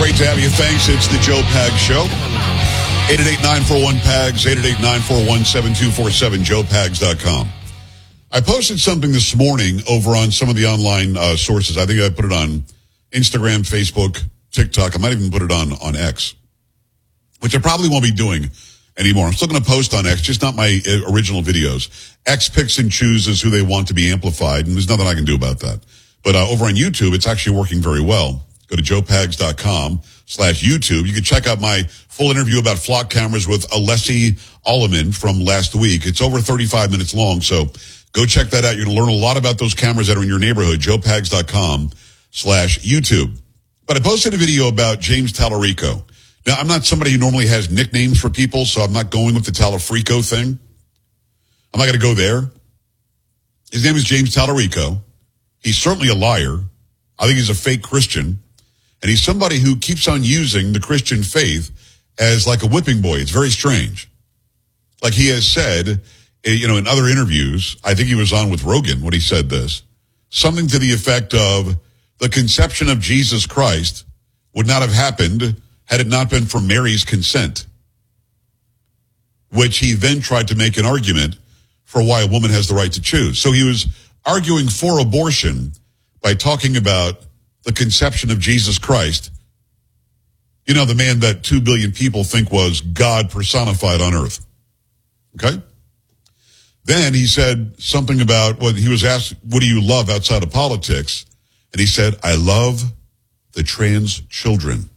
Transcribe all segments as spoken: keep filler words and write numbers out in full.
Great to have you. Thanks. It's the Joe Pags Show. eight eight eight, nine four one, P A G S, eight eight eight, nine four one, seven two four seven, joe pags dot com. I posted something this morning over on some of the online uh, sources. I think I put it on Instagram, Facebook, TikTok. I might even put it on, on X, which I probably won't be doing anymore. I'm still going to post on X, just not my uh, original videos. X picks and chooses who they want to be amplified, and there's nothing I can do about that. But uh, over on YouTube, it's actually working very well. Go to joe pags dot com slash YouTube. You can check out my full interview about flock cameras with Alessi Alleman from last week. It's over thirty-five minutes long, so go check that out. You're going to learn a lot about those cameras that are in your neighborhood, joe pags dot com slash YouTube. But I posted a video about James Tallarico. Now, I'm not somebody who normally has nicknames for people, so I'm not going with the Talafrico thing. I'm not going to go there. His name is James Tallarico. He's certainly a liar. I think he's a fake Christian. And he's somebody who keeps on using the Christian faith as like a whipping boy. It's very strange. Like he has said, you know, in other interviews, I think he was on with Rogan when he said this, something to the effect of the conception of Jesus Christ would not have happened had it not been for Mary's consent, which he then tried to make an argument for why a woman has the right to choose. So he was arguing for abortion by talking about the conception of Jesus Christ, you know, the man that two billion people think was God personified on earth. Okay? Then he said something about, well, he was asked, what do you love outside of politics? And he said, I love the trans children.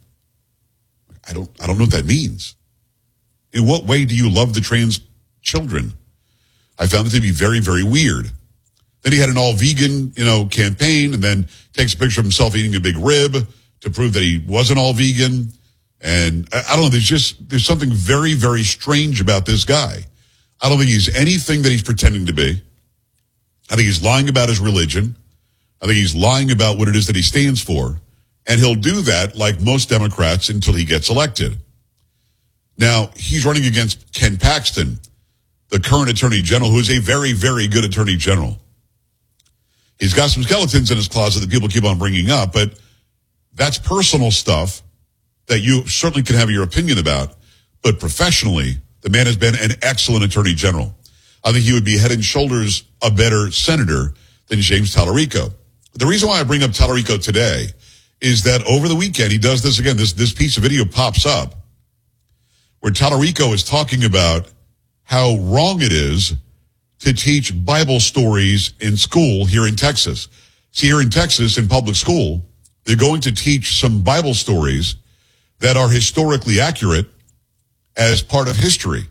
I don't, I don't know what that means. In what way do you love the trans children? I found it to be very, very weird. Then he had an all-vegan, you know, campaign, and then takes a picture of himself eating a big rib to prove that he wasn't all vegan. And I, I don't know, there's just, there's something very, very strange about this guy. I don't think he's anything that he's pretending to be. I think he's lying about his religion. I think he's lying about what it is that he stands for. And he'll do that like most Democrats until he gets elected. Now, he's running against Ken Paxton, the current Attorney General, who is a very, very good Attorney General. He's got some skeletons in his closet that people keep on bringing up, but that's personal stuff that you certainly can have your opinion about. But professionally, the man has been an excellent Attorney General. I think he would be head and shoulders a better senator than James Tallarico. The reason why I bring up Tallarico today is that over the weekend, he does this again. This, this piece of video pops up where Tallarico is talking about how wrong it is to teach Bible stories in school here in Texas. See, here in Texas, in public school, they're going to teach some Bible stories that are historically accurate as part of history.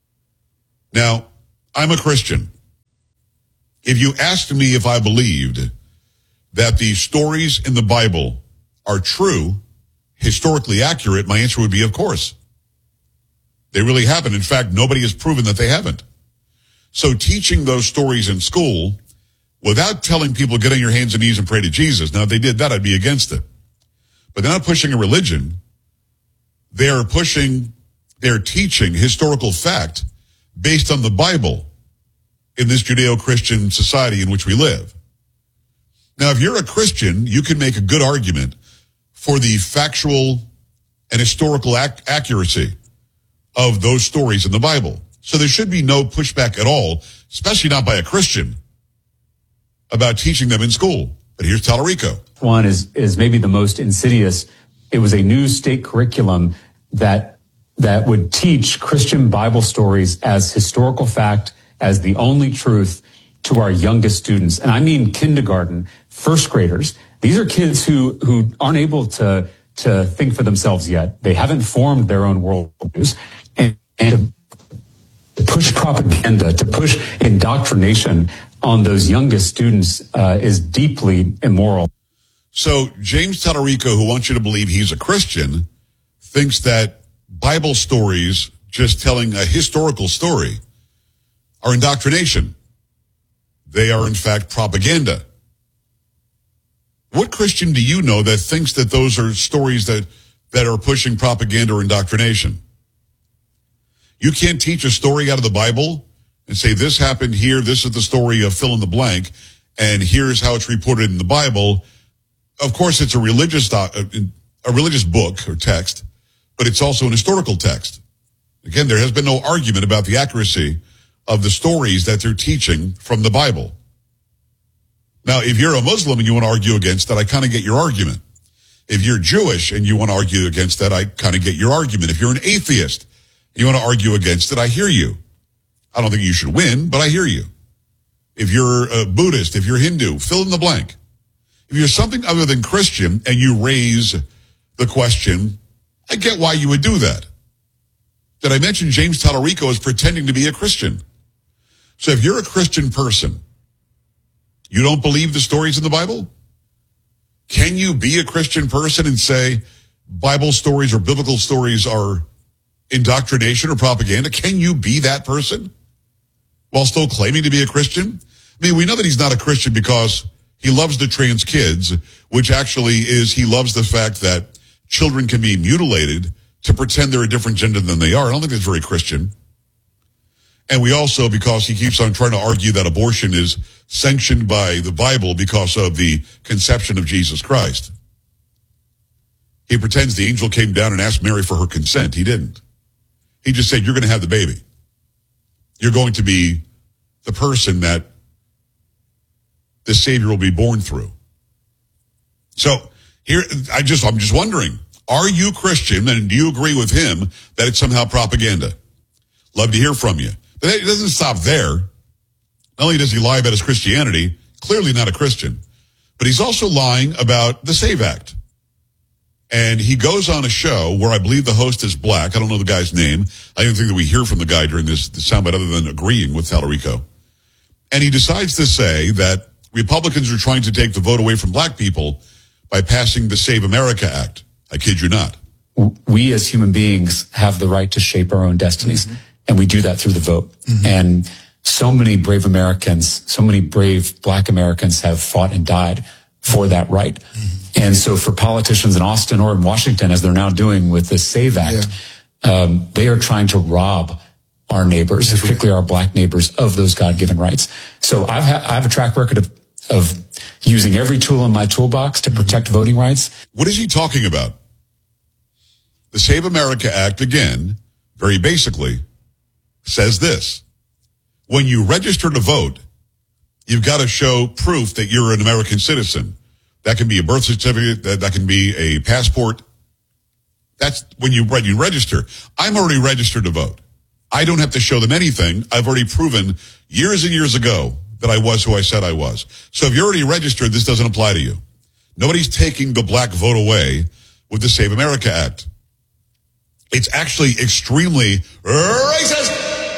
Now, I'm a Christian. If you asked me if I believed that the stories in the Bible are true, historically accurate, my answer would be, of course. They really haven't. In fact, nobody has proven that they haven't. So teaching those stories in school without telling people get on your hands and knees and pray to Jesus. Now, if they did that, I'd be against it. But they're not pushing a religion. They're pushing, they're teaching historical fact based on the Bible in this Judeo-Christian society in which we live. Now, if you're a Christian, you can make a good argument for the factual and historical ac- accuracy of those stories in the Bible. So there should be no pushback at all, especially not by a Christian, about teaching them in school. But here's Tallarico. One is is maybe the most insidious. It was a new state curriculum that that would teach Christian Bible stories as historical fact, as the only truth to our youngest students. And I mean kindergarten, first graders. These are kids who who aren't able to to think for themselves yet. They haven't formed their own worldviews. And, and to push propaganda, to push indoctrination on those youngest students uh, is deeply immoral. So James Tallarico, who wants you to believe he's a Christian, thinks that Bible stories, just telling a historical story, are indoctrination. They are, in fact, propaganda. What Christian do you know that thinks that those are stories that, that are pushing propaganda or indoctrination? You can't teach a story out of the Bible and say this happened here, this is the story of fill in the blank, and here's how it's reported in the Bible. Of course, it's a religious doc, a religious book or text, but it's also an historical text. Again, there has been no argument about the accuracy of the stories that they're teaching from the Bible. Now, if you're a Muslim and you want to argue against that, I kind of get your argument. If you're Jewish and you want to argue against that, I kind of get your argument. If you're an atheist and you want to argue against it, I hear you. I don't think you should win, but I hear you. If you're a Buddhist, if you're Hindu, fill in the blank. If you're something other than Christian and you raise the question, I get why you would do that. Did I mention James Tallarico is pretending to be a Christian? So if you're a Christian person, you don't believe the stories in the Bible? Can you be a Christian person and say Bible stories or biblical stories are indoctrination or propaganda? Can you be that person while still claiming to be a Christian? I mean, we know that he's not a Christian because he loves the trans kids, which actually is he loves the fact that children can be mutilated to pretend they're a different gender than they are. I don't think that's very Christian. And we also, because he keeps on trying to argue that abortion is sanctioned by the Bible because of the conception of Jesus Christ. He pretends the angel came down and asked Mary for her consent. He didn't. He just said, you're going to have the baby. You're going to be the person that the Savior will be born through. So here, I just, I'm just wondering, are you Christian and do you agree with him that it's somehow propaganda? Love to hear from you. But it doesn't stop there. Not only does he lie about his Christianity, clearly not a Christian, but he's also lying about the SAVE Act. And he goes on a show where I believe the host is black. I don't know the guy's name. I don't think that we hear from the guy during this, this soundbite other than agreeing with Tallarico. And he decides to say that Republicans are trying to take the vote away from black people by passing the Save America Act. I kid you not. We as human beings have the right to shape our own destinies. Mm-hmm. And we do that through the vote. Mm-hmm. And so many brave Americans, so many brave black Americans have fought and died for that right. Mm-hmm. And so for politicians in Austin or in Washington, as they're now doing with the SAVE Act, yeah. um, they are trying to rob our neighbors, That's particularly right. our black neighbors, of those God-given rights. So I've ha- I have a track record of, of using every tool in my toolbox to protect mm-hmm. voting rights. What is he talking about? The Save America Act, again, very basically, says this. When you register to vote, you've got to show proof that you're an American citizen. That can be a birth certificate. That, that can be a passport. That's when you, when you register. I'm already registered to vote. I don't have to show them anything. I've already proven years and years ago that I was who I said I was. So if you're already registered, this doesn't apply to you. Nobody's taking the black vote away with the Save America Act. It's actually extremely racist.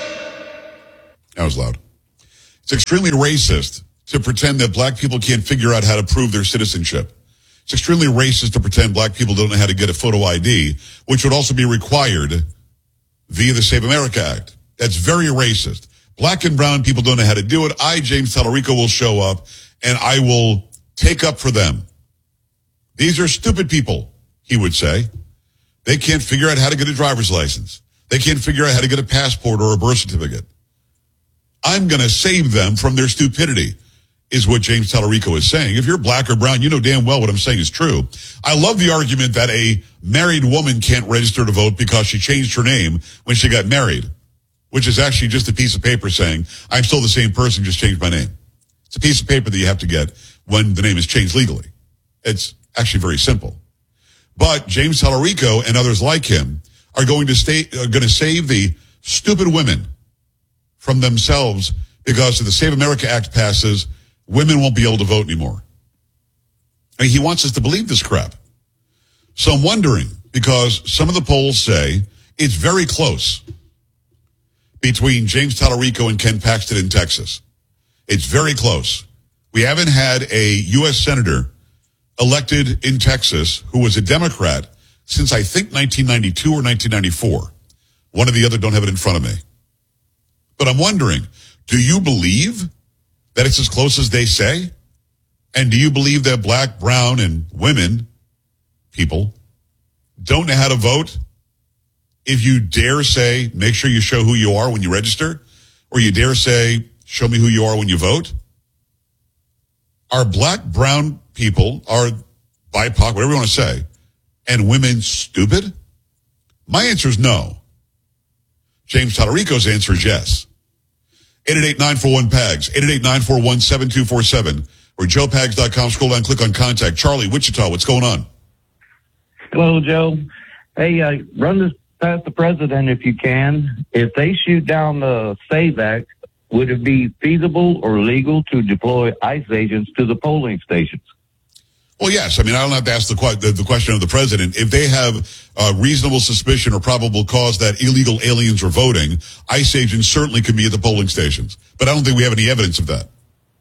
That was loud. It's extremely racist to pretend that black people can't figure out how to prove their citizenship. It's extremely racist to pretend black people don't know how to get a photo I D, which would also be required via the Save America Act. That's very racist. Black and brown people don't know how to do it. I, James Tallarico, will show up and I will take up for them. These are stupid people, he would say. They can't figure out how to get a driver's license. They can't figure out how to get a passport or a birth certificate. I'm going to save them from their stupidity, is what James Tallarico is saying. If you're black or brown, you know damn well what I'm saying is true. I love the argument that a married woman can't register to vote because she changed her name when she got married, which is actually just a piece of paper saying, I'm still the same person, just changed my name. It's a piece of paper that you have to get when the name is changed legally. It's actually very simple. But James Tallarico and others like him are going to stay, are going to save the stupid women from themselves because if the Save America Act passes, women won't be able to vote anymore. I mean, he wants us to believe this crap. So I'm wondering, because some of the polls say it's very close between James Tallarico and Ken Paxton in Texas. It's very close. We haven't had a U S senator elected in Texas who was a Democrat since I think nineteen ninety-two or nineteen ninety-four. One or the other, don't have it in front of me. But I'm wondering, do you believe that it's as close as they say? And do you believe that black, brown, and women, people, don't know how to vote? If you dare say, make sure you show who you are when you register, or you dare say, show me who you are when you vote? Are black, brown people, are B I P O C, whatever you want to say, and women stupid? My answer is no. James Tallarico's answer is yes. eight eight eight, nine four one, P A G S, eight eight eight, nine four one, seven two four seven, or joe pags dot com. Scroll down, click on contact. Charlie, Wichita, what's going on? Hello, Joe. Hey, uh, run this past the president if you can. If they shoot down the SAVE Act, would it be feasible or legal to deploy ICE agents to the polling stations? Well, yes. I mean, I don't have to ask the, the, the question of the president. If they have uh, reasonable suspicion or probable cause that illegal aliens are voting, ICE agents certainly could be at the polling stations. But I don't think we have any evidence of that.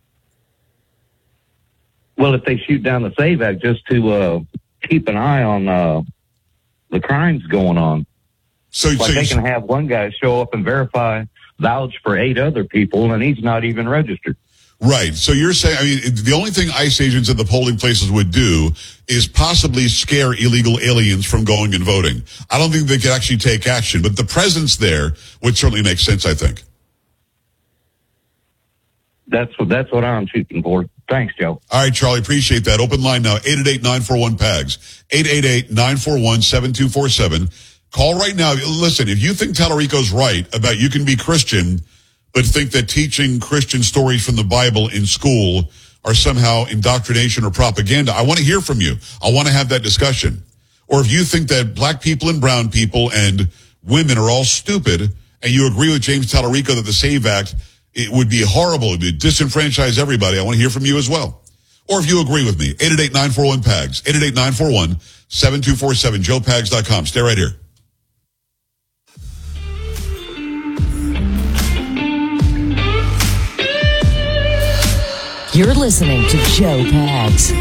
Well, if they shoot down the SAVE Act just to uh, keep an eye on uh, the crimes going on. So, like so they can have one guy show up and verify, vouch for eight other people, and he's not even registered. Right. So you're saying, I mean, the only thing ICE agents at the polling places would do is possibly scare illegal aliens from going and voting. I don't think they could actually take action, but the presence there would certainly make sense, I think. That's what, that's what I'm shooting for. Thanks, Joe. All right, Charlie, appreciate that. Open line now, eight eight eight, nine four one, P A G S, eight eight eight, nine four one, seven two four seven. Call right now. Listen, if you think Tallarico's right about you can be Christian, but think that teaching Christian stories from the Bible in school are somehow indoctrination or propaganda, I want to hear from you. I want to have that discussion. Or if you think that black people and brown people and women are all stupid, and you agree with James Tallarico that the SAVE Act, it would be horrible, it would disenfranchise everybody, I want to hear from you as well. Or if you agree with me, eight eight eight, nine four one, P A G S, eight eight eight, nine four one, seven two four seven, joe pags dot com. Stay right here. You're listening to Joe Pags.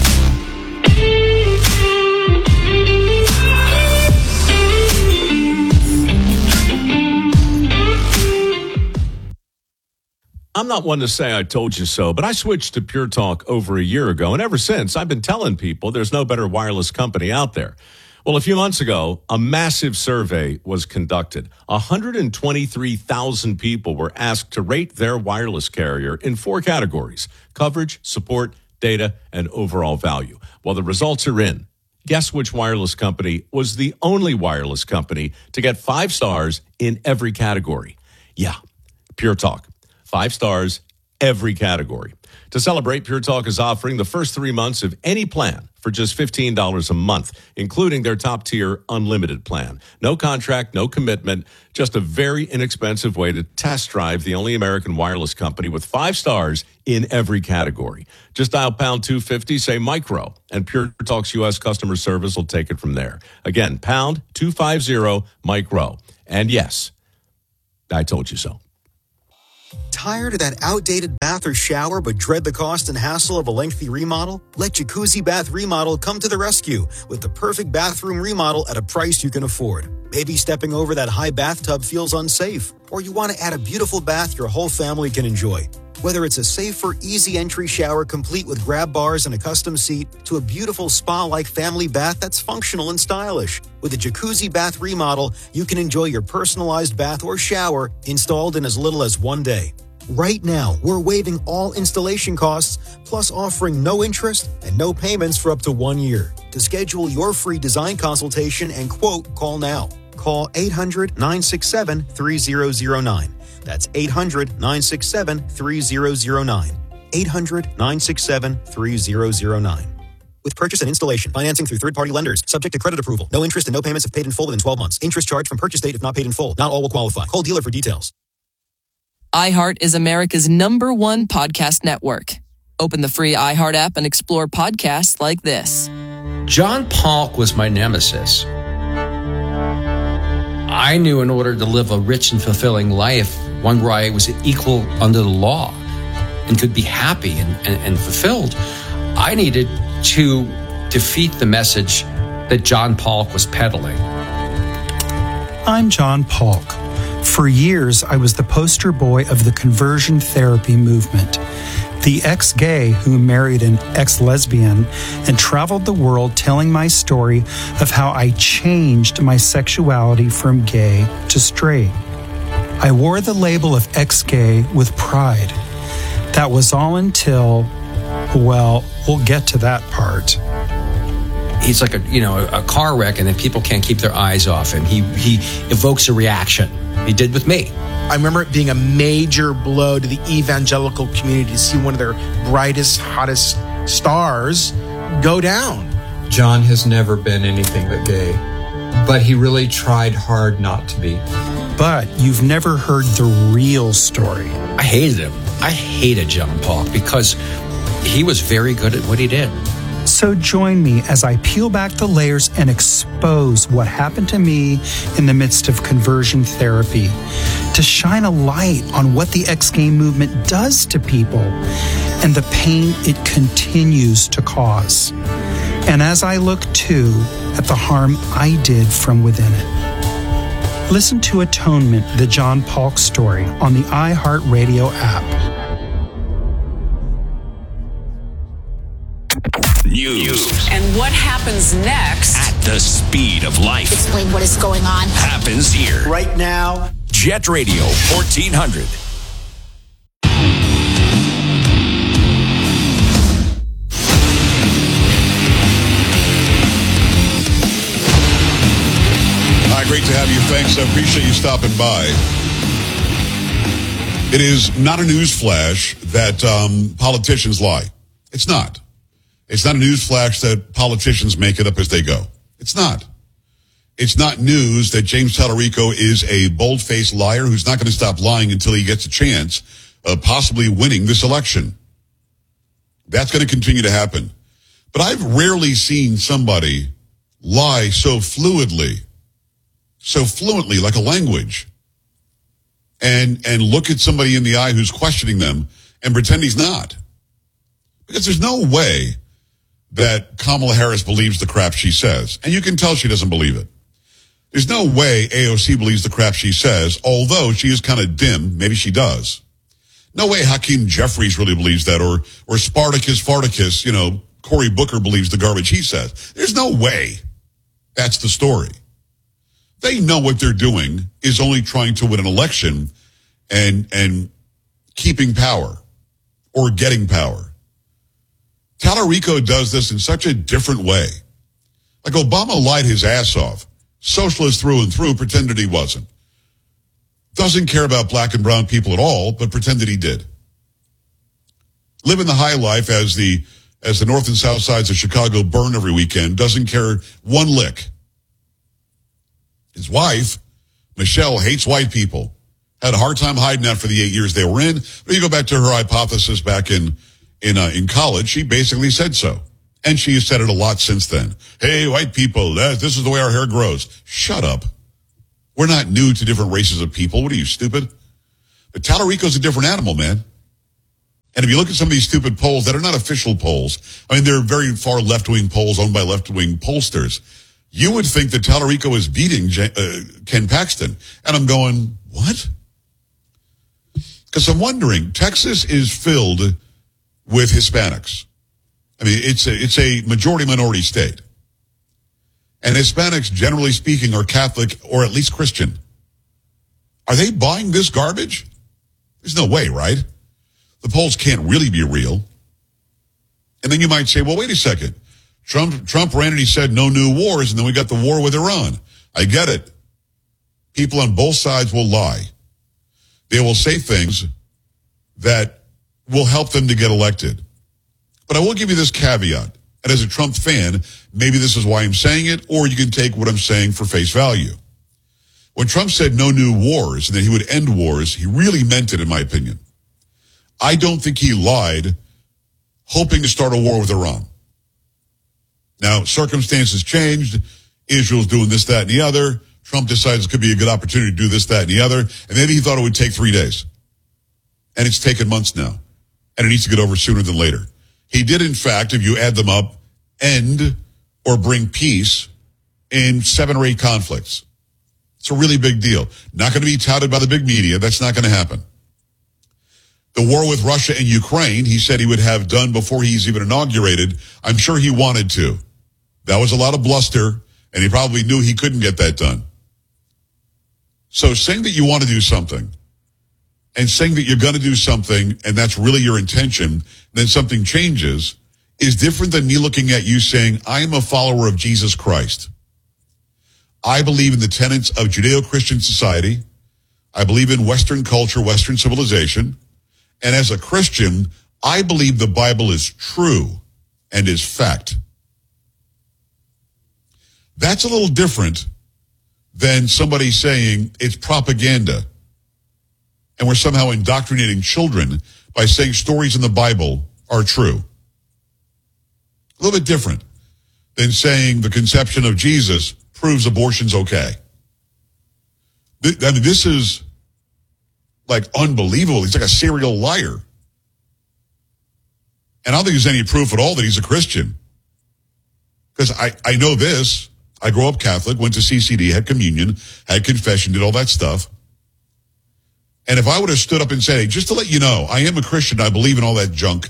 I'm not one to say I told you so, but I switched to Pure Talk over a year ago, and ever since, I've been telling people there's no better wireless company out there. Well, a few months ago, a massive survey was conducted. one hundred twenty-three thousand people were asked to rate their wireless carrier in four categories: coverage, support, data, and overall value. Well, the results are in. Guess which wireless company was the only wireless company to get five stars in every category? Yeah, Pure Talk. Five stars, every category. To celebrate, Pure Talk is offering the first three months of any plan for just fifteen dollars a month, including their top-tier unlimited plan. No contract, no commitment, just a very inexpensive way to test drive the only American wireless company with five stars in every category. Just dial pound two fifty, say micro, and Pure Talk's U S customer service will take it from there. Again, pound two fifty, micro. And yes, I told you so. Tired of that outdated bath or shower but dread the cost and hassle of a lengthy remodel? Let Jacuzzi Bath Remodel come to the rescue with the perfect bathroom remodel at a price you can afford. Maybe stepping over that high bathtub feels unsafe, or you want to add a beautiful bath your whole family can enjoy. Whether it's a safer, easy entry shower complete with grab bars and a custom seat, to a beautiful spa-like family bath that's functional and stylish. With a Jacuzzi Bath Remodel, you can enjoy your personalized bath or shower installed in as little as one day. Right now, we're waiving all installation costs, plus offering no interest and no payments for up to one year. To schedule your free design consultation and quote, call now. Call eight hundred, nine six seven, three zero zero nine. That's eight hundred, nine six seven, three zero zero nine. eight hundred, nine six seven, three zero zero nine. With purchase and installation, financing through third-party lenders, subject to credit approval. No interest and no payments if paid in full within twelve months. Interest charged from purchase date if not paid in full. Not all will qualify. Call dealer for details. iHeart is America's number one podcast network. Open the free iHeart app and explore podcasts like this. John Polk was my nemesis. I knew in order to live a rich and fulfilling life, one where I was equal under the law and could be happy and, and, and fulfilled, I needed to defeat the message that John Polk was peddling. I'm John Polk. For years, I was the poster boy of the conversion therapy movement. The ex-gay who married an ex-lesbian and traveled the world telling my story of how I changed my sexuality from gay to straight. I wore the label of ex-gay with pride. That was all until, well, we'll get to that part. he's like a you know a, a car wreck, and then people can't keep their eyes off him. He he evokes a reaction. He did with me. I remember it being a major blow to the evangelical community to see one of their brightest, hottest stars go down. John has never been anything but gay, but he really tried hard not to be. But you've never heard the real story. I hated him. I hated John Paul because he was very good at what he did. So join me as I peel back the layers and expose what happened to me in the midst of conversion therapy, to shine a light on what the X-Gay movement does to people and the pain it continues to cause. And as I look too at the harm I did from within it. Listen to Atonement, the John Paulk story on the iHeartRadio app. News. And what happens next? At the speed of life. Explain what is going on. Happens here. Right now. Jet Radio fourteen hundred. Hi, great to have you. Thanks. I appreciate you stopping by. It is not a news flash that um, politicians lie. It's not. It's not a news flash that politicians make it up as they go. It's not. It's not news that James Tallarico is a bold-faced liar who's not going to stop lying until he gets a chance of possibly winning this election. That's going to continue to happen. But I've rarely seen somebody lie so fluidly, so fluently, like a language, and and look at somebody in the eye who's questioning them and pretend he's not. Because there's no way that Kamala Harris believes the crap she says. And you can tell she doesn't believe it. There's no way A O C believes the crap she says, although she is kind of dim. Maybe she does. No way Hakeem Jeffries really believes that, or or Spartacus Farticus, you know, Cory Booker believes the garbage he says. There's no way that's the story. They know what they're doing is only trying to win an election and and keeping power or getting power. Tallarico does this in such a different way. Like Obama lied his ass off. Socialist through and through, pretended he wasn't. Doesn't care about black and brown people at all, but pretended he did. Living the high life as the as the north and south sides of Chicago burn every weekend. Doesn't care one lick. His wife, Michelle, hates white people. Had a hard time hiding that for the eight years they were in. But you go back to her hypothesis back in In uh, in college, she basically said so. And she has said it a lot since then. Hey, white people, uh, this is the way our hair grows. Shut up. We're not new to different races of people. What are you, stupid? But Tallarico's a different animal, man. And if you look at some of these stupid polls that are not official polls, I mean, they're very far left-wing polls owned by left-wing pollsters, you would think that Tallarico is beating J- uh, Ken Paxton. And I'm going, what? Because I'm wondering, Texas is filled with Hispanics. I mean, it's a, it's a majority-minority state. And Hispanics, generally speaking, are Catholic or at least Christian. Are they buying this garbage? There's no way, right? The polls can't really be real. And then you might say, well, wait a second. Trump, Trump ran and he said no new wars, and then we got the war with Iran. I get it. People on both sides will lie. They will say things that will help them to get elected. But I will give you this caveat. And as a Trump fan, maybe this is why I'm saying it, or you can take what I'm saying for face value. When Trump said no new wars and that he would end wars, he really meant it, in my opinion. I don't think he lied, hoping to start a war with Iran. Now, circumstances changed. Israel's doing this, that, and the other. Trump decides it could be a good opportunity to do this, that, and the other. And maybe he thought it would take three days. And it's taken months now. And it needs to get over sooner than later. He did, in fact, if you add them up, end or bring peace in seven or eight conflicts. It's a really big deal. Not going to be touted by the big media. That's not going to happen. The war with Russia and Ukraine, he said he would have done before he's even inaugurated. I'm sure he wanted to. That was a lot of bluster, and he probably knew he couldn't get that done. So saying that you want to do something, and saying that you're going to do something, and that's really your intention, then something changes, is different than me looking at you saying, I am a follower of Jesus Christ. I believe in the tenets of Judeo-Christian society. I believe in Western culture, Western civilization. And as a Christian, I believe the Bible is true and is fact. That's a little different than somebody saying it's propaganda and we're somehow indoctrinating children by saying stories in the Bible are true. A little bit different than saying the conception of Jesus proves abortion's okay. I mean, this is like unbelievable. He's like a serial liar. And I don't think there's any proof at all that he's a Christian. Because I, I know this. I grew up Catholic, went to C C D, had communion, had confession, did all that stuff. And if I would have stood up and said, hey, just to let you know, I am a Christian, I believe in all that junk.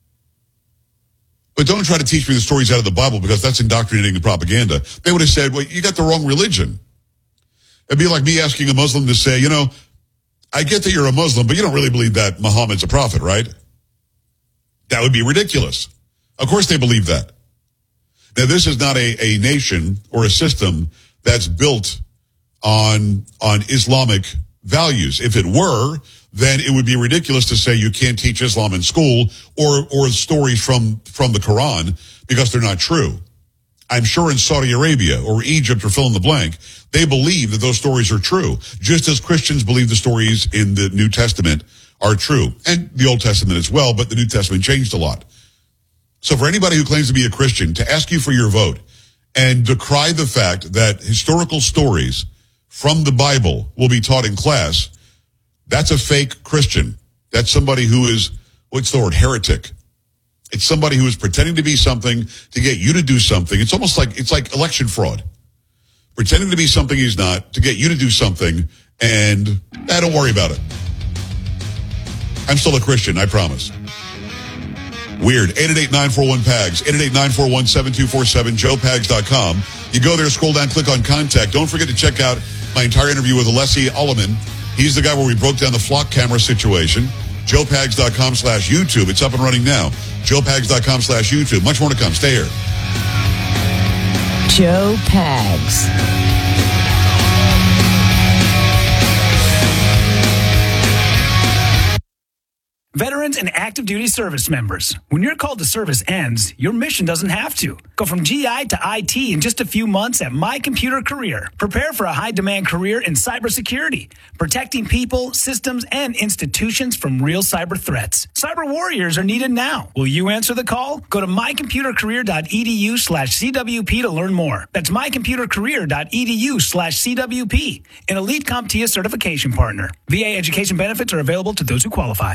But don't try to teach me the stories out of the Bible because that's indoctrinating the propaganda. They would have said, well, you got the wrong religion. It'd be like me asking a Muslim to say, you know, I get that you're a Muslim, but you don't really believe that Muhammad's a prophet, right? That would be ridiculous. Of course they believe that. Now, this is not a, a nation or a system that's built on, on Islamic values. If it were, then it would be ridiculous to say you can't teach Islam in school or, or stories from, from the Quran because they're not true. I'm sure in Saudi Arabia or Egypt or fill in the blank, they believe that those stories are true, just as Christians believe the stories in the New Testament are true, and the Old Testament as well, but the New Testament changed a lot. So for anybody who claims to be a Christian, to ask you for your vote and decry the fact that historical stories from the Bible will be taught in class, that's a fake Christian. That's somebody who is, what's the word, heretic. It's somebody who is pretending to be something to get you to do something. It's almost like, it's like election fraud. Pretending to be something he's not to get you to do something, and eh, don't worry about it. I'm still a Christian, I promise. Weird. eight eight eight, nine four one, P A G S. eight eight eight, nine four one, seven two four seven, joe pags dot com. You go there, scroll down, click on contact. Don't forget to check out my entire interview with Alessi Ulliman. He's the guy where we broke down the flock camera situation. joe pags dot com slash YouTube. It's up and running now. joe pags dot com slash YouTube. Much more to come. Stay here. Joe Pags. Veterans and active duty service members, when your call to service ends, your mission doesn't have to. Go from G I to I T in just a few months at My Computer Career. Prepare for a high-demand career in cybersecurity, protecting people, systems, and institutions from real cyber threats. Cyber warriors are needed now. Will you answer the call? Go to my computer career dot e d u slash c w p to learn more. That's my computer career dot e d u slash c w p, an Elite CompTIA certification partner. V A education benefits are available to those who qualify.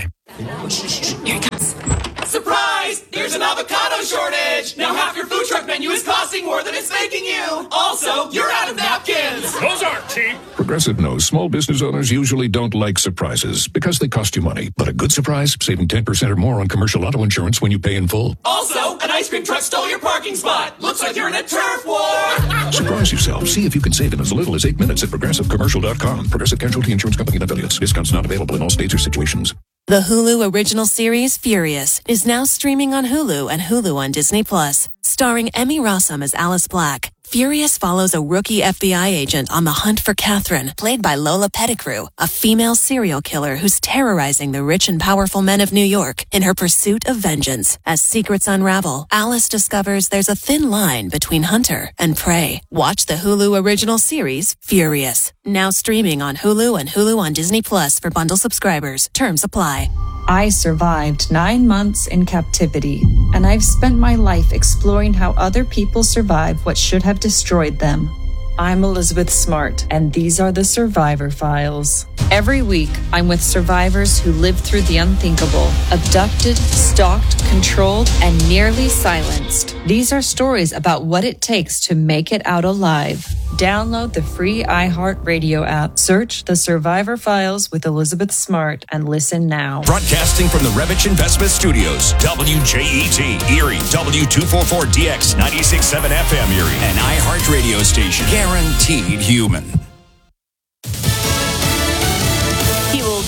Here it comes. Surprise! There's an avocado shortage! Now half your food truck menu is costing more than it's making you! Also, you're out of napkins! Those aren't cheap! Progressive knows small business owners usually don't like surprises because they cost you money. But a good surprise, saving ten percent or more on commercial auto insurance when you pay in full. Also, an ice cream truck stole your parking spot! Looks like you're in a turf war! Surprise yourself. See if you can save in as little as eight minutes at progressive commercial dot com. Progressive Casualty Insurance Company and affiliates. Discounts not available in all states or situations. The Hulu original series, Furious, is now streaming on Hulu and Hulu on Disney Plus. Starring Emmy Rossum as Alice Black, Furious follows a rookie F B I agent on the hunt for Catherine, played by Lola Pettigrew, a female serial killer who's terrorizing the rich and powerful men of New York in her pursuit of vengeance. As secrets unravel, Alice discovers there's a thin line between hunter and prey. Watch the Hulu original series, Furious, now streaming on Hulu and Hulu on Disney Plus for bundle subscribers. Terms apply. I survived nine months in captivity, and I've spent my life exploring how other people survive what should have destroyed them. I'm Elizabeth Smart, and these are the Survivor Files. Every week, I'm with survivors who lived through the unthinkable, abducted, stalked, controlled, and nearly silenced. These are stories about what it takes to make it out alive. Download the free iHeartRadio app, search The Survivor Files with Elizabeth Smart, and listen now. Broadcasting from the Revich Investment Studios, W J E T, Erie, W two forty-four D X, ninety-six point seven F M Erie, an iHeartRadio station. Guaranteed human. He will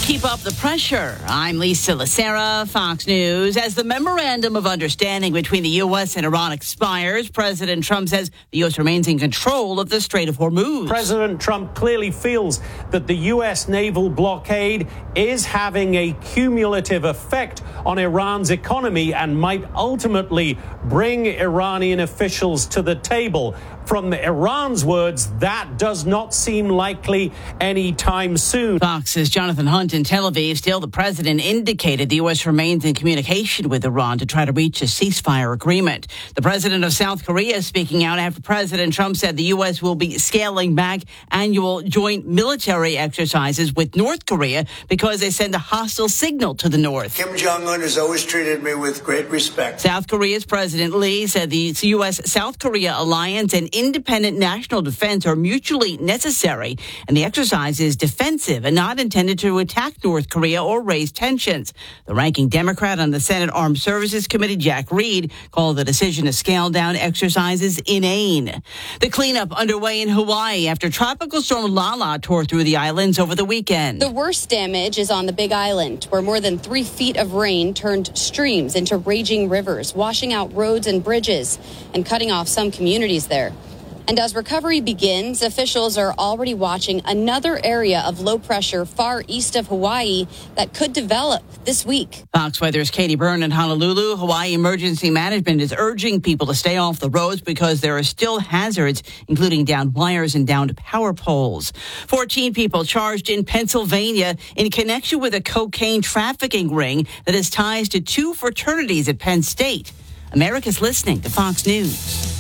Keep up the pressure. I'm Lisa Lacera, Fox News. As the memorandum of understanding between the U S and Iran expires, President Trump says the U S remains in control of the Strait of Hormuz. President Trump clearly feels that the U S naval blockade is having a cumulative effect on Iran's economy and might ultimately bring Iranian officials to the table. From Iran's words, that does not seem likely anytime soon. Fox's Jonathan Hunt in Tel Aviv. Still, the president indicated the U S remains in communication with Iran to try to reach a ceasefire agreement. The president of South Korea speaking out after President Trump said the U S will be scaling back annual joint military exercises with North Korea because they send a hostile signal to the North. Kim Jong-un has always treated me with great respect. South Korea's President Lee said the U S-South Korea alliance and independent national defense are mutually necessary, and the exercise is defensive and not intended to attack North Korea or raise tensions. The ranking Democrat on the Senate Armed Services Committee, Jack Reed, called the decision to scale down exercises inane. The cleanup underway in Hawaii after Tropical Storm Lala tore through the islands over the weekend. The worst damage is on the Big Island, where more than three feet of rain turned streams into raging rivers, washing out roads and bridges and cutting off some communities there. And as recovery begins, officials are already watching another area of low pressure far east of Hawaii that could develop this week. Fox Weather's Katie Byrne in Honolulu. Hawaii Emergency Management is urging people to stay off the roads because there are still hazards, including downed wires and downed power poles. fourteen people charged in Pennsylvania in connection with a cocaine trafficking ring that has ties to two fraternities at Penn State. America's listening to Fox News.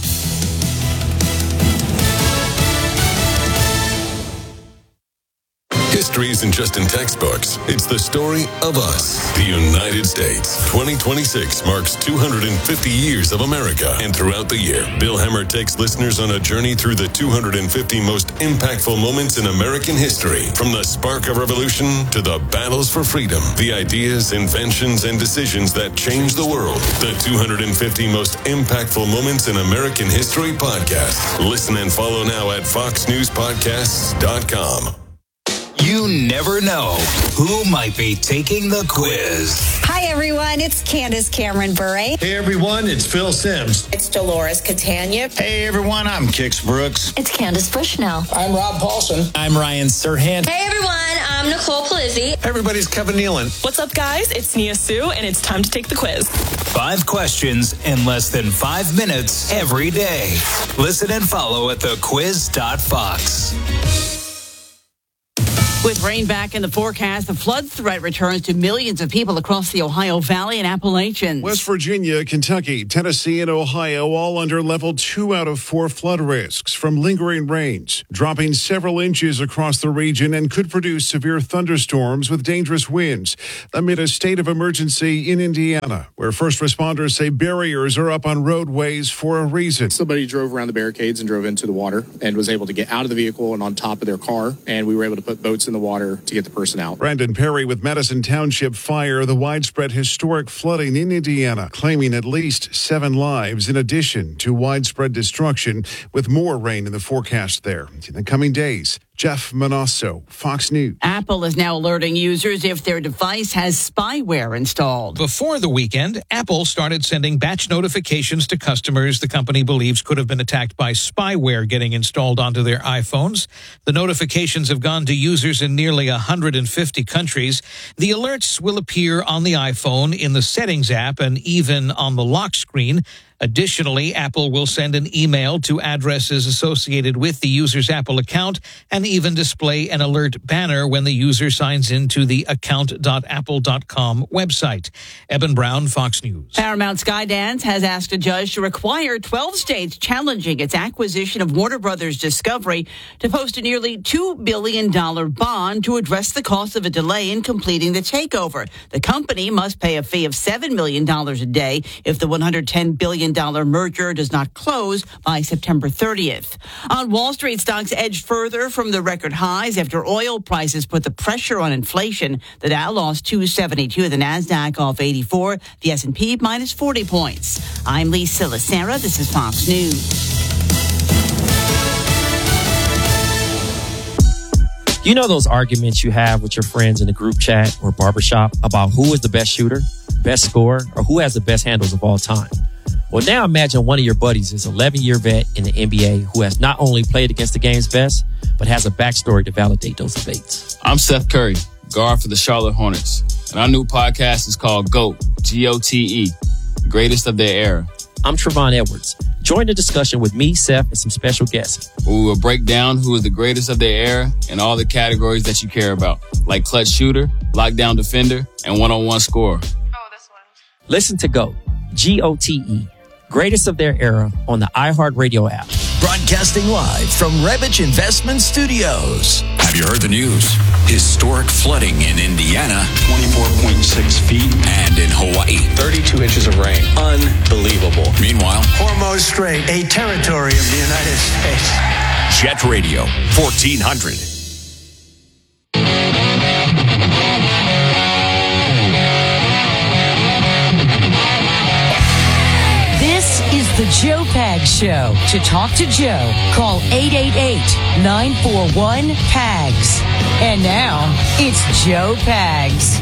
History isn't just in textbooks. It's the story of us, the United States. twenty twenty-six marks two hundred fifty years of America. And throughout the year, Bill Hemmer takes listeners on a journey through the two hundred fifty most impactful moments in American history. From the spark of revolution to the battles for freedom, the ideas, inventions, and decisions that changed the world. The two hundred fifty most impactful moments in American history podcast. Listen and follow now at fox news podcasts dot com. You never know who might be taking the quiz. Hi, everyone. It's Candace Cameron Bure. Hey, everyone. It's Phil Sims. It's Dolores Catania. Hey, everyone. I'm Kix Brooks. It's Candace Bushnell. I'm Rob Paulson. I'm Ryan Serhant. Hey, everyone. I'm Nicole Palizzi. Everybody's Kevin Nealon. What's up, guys? It's Nia Sue, and it's time to take the quiz. Five questions in less than five minutes every day. Listen and follow at the quiz dot fox. With rain back in the forecast, the flood threat returns to millions of people across the Ohio Valley and Appalachians. West Virginia, Kentucky, Tennessee, and Ohio all under level two out of four flood risks from lingering rains, dropping several inches across the region and could produce severe thunderstorms with dangerous winds amid a state of emergency in Indiana, where first responders say barriers are up on roadways for a reason. Somebody drove around the barricades and drove into the water and was able to get out of the vehicle and on top of their car, and we were able to put boats in the water to get the person out. Brandon Perry with Madison Township Fire, the widespread historic flooding in Indiana, claiming at least seven lives in addition to widespread destruction, with more rain in the forecast there in the coming days. Jeff Manasso, Fox News. Apple is now alerting users if their device has spyware installed. Before the weekend, Apple started sending batch notifications to customers the company believes could have been attacked by spyware getting installed onto their iPhones. The notifications have gone to users in nearly one hundred fifty countries. The alerts will appear on the iPhone, in the Settings app, and even on the lock screen. Additionally, Apple will send an email to addresses associated with the user's Apple account and even display an alert banner when the user signs into the account dot apple dot com website. Eben Brown, Fox News. Paramount Skydance has asked a judge to require twelve states challenging its acquisition of Warner Brothers Discovery to post a nearly two billion dollars bond to address the cost of a delay in completing the takeover. The company must pay a fee of seven million dollars a day if the one hundred ten billion dollars merger does not close by September thirtieth. On Wall Street, stocks edged further from the record highs after oil prices put the pressure on inflation. The Dow lost two seventy-two, the Nasdaq off eighty-four, the S and P minus forty points. I'm Lisa Lacera. This is Fox News. You know those arguments you have with your friends in the group chat or barbershop about who is the best shooter, best scorer, or who has the best handles of all time? Well, now imagine one of your buddies is an eleven-year vet in the N B A who has not only played against the game's best, but has a backstory to validate those debates. I'm Seth Curry, guard for the Charlotte Hornets, and our new podcast is called GOAT, G O T E, Greatest of Their Era. I'm Trevon Edwards. Join the discussion with me, Seth, and some special guests. We will break down who is the greatest of their era in all the categories that you care about, like clutch shooter, lockdown defender, and one-on-one scorer. Listen to GOAT, G O T E, Greatest of Their Era on the iHeartRadio app. Broadcasting live from Revich Investment Studios. Have you heard the news? Historic flooding in Indiana. twenty-four point six feet. And in Hawaii. thirty-two inches of rain. Unbelievable. Meanwhile, Hormuz Strait, a territory of the United States. Jet Radio, fourteen hundred. This is the Joe Pags Show. To talk to Joe, call eight eight eight, nine four one, P A G S. And now, it's Joe Pags.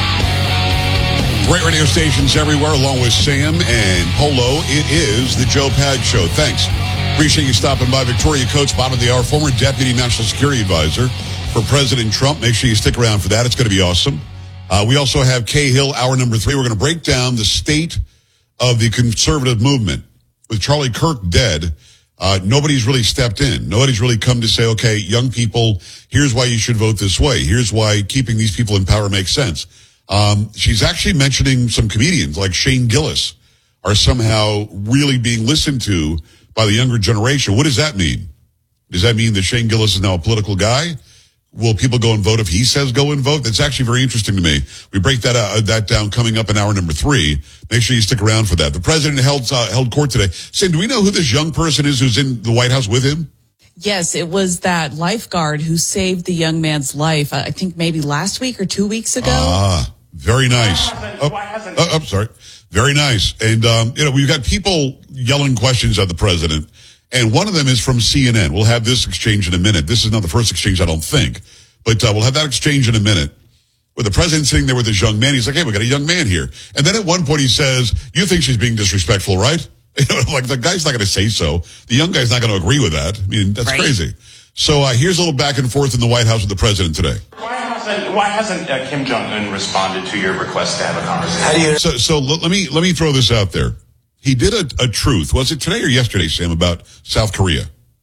Great radio stations everywhere, along with Sam and Polo. It is the Joe Pags Show. Thanks. Appreciate you stopping by. Victoria Coates, bottom of the hour, former Deputy National Security Advisor for President Trump. Make sure you stick around for that. It's going to be awesome. Uh, we also have Kay Hill, hour number three. We're going to break down the state of the conservative movement. With Charlie Kirk dead, uh, nobody's really stepped in. Nobody's really come to say, okay, young people, here's why you should vote this way. Here's why keeping these people in power makes sense. Um, she's actually mentioning some comedians like Shane Gillis are somehow really being listened to by the younger generation. What does that mean? Does that mean that Shane Gillis is now a political guy? Will people go and vote if he says go and vote? That's actually very interesting to me. We break that uh, that down coming up in hour number three. Make sure you stick around for that. The president held uh, held court today. Sam, do we know who this young person is who's in the White House with him? Yes, it was that lifeguard who saved the young man's life, I think maybe last week or two weeks ago. Ah, very nice. Oh, oh, I'm sorry. Very nice. And, um, you know, we've got people yelling questions at the president. And one of them is from C N N. We'll have this exchange in a minute. This is not the first exchange, I don't think. But uh, we'll have that exchange in a minute. With the president sitting there with this young man, he's like, hey, we got a young man here. And then at one point he says, you think she's being disrespectful, right? You know, like the guy's not going to say so. The young guy's not going to agree with that. I mean, that's right. Crazy. So uh, here's a little back and forth in the White House with the president today. Why hasn't, why hasn't uh, Kim Jong-un responded to your request to have a conversation? How do you- so so l- let me let me throw this out there. He did a, a truth. Was it today or yesterday, Sam, about South Korea?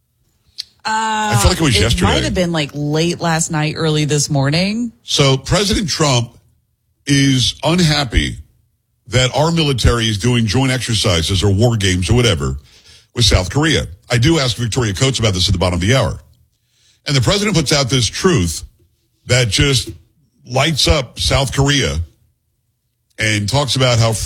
Uh, I feel like it was it yesterday. It might have been like late last night, early this morning. So President Trump is unhappy that our military is doing joint exercises or war games or whatever with South Korea. I do ask Victoria Coates about this at the bottom of the hour. And the president puts out this truth that just lights up South Korea and talks about how